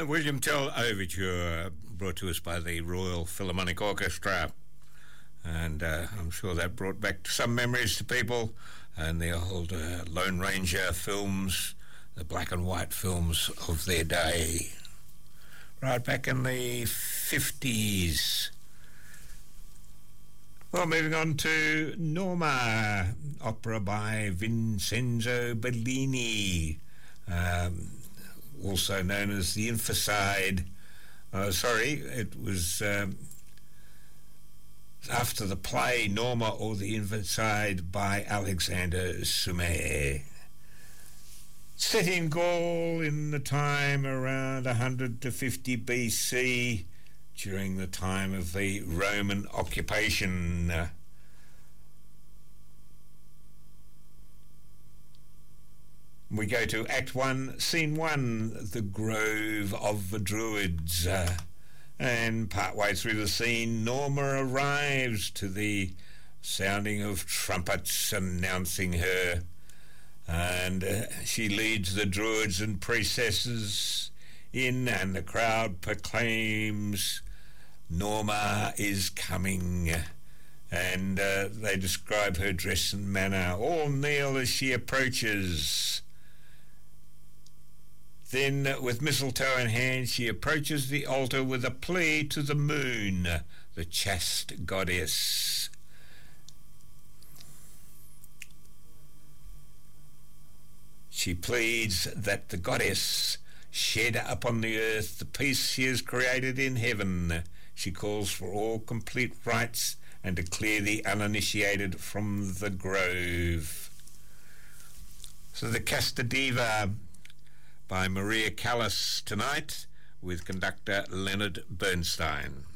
The William Tell Overture, brought to us by the Royal Philharmonic Orchestra, and I'm sure that brought back some memories to people, and the old Lone Ranger films, the black and white films of their day, right back in the 50s. Well, moving on to Norma, opera by Vincenzo Bellini, also known as the Infanticide. It was after the play Norma or the Infanticide by Alexander Sumer. Set in Gaul in the time around 100 to 50 BC, during the time of the Roman occupation. We go to Act 1, Scene 1, the Grove of the Druids. And partway through the scene, Norma arrives to the sounding of trumpets announcing her. And she leads the Druids and priestesses in, and the crowd proclaims, Norma is coming. And they describe her dress and manner. All kneel as she approaches. Then, with mistletoe in hand, she approaches the altar with a plea to the moon, the chaste goddess. She pleads that the goddess shed upon the earth the peace she has created in heaven. She calls for all complete rites and to clear the uninitiated from the grove. So the Casta Diva by Maria Callas tonight, with conductor Leonard Bernstein.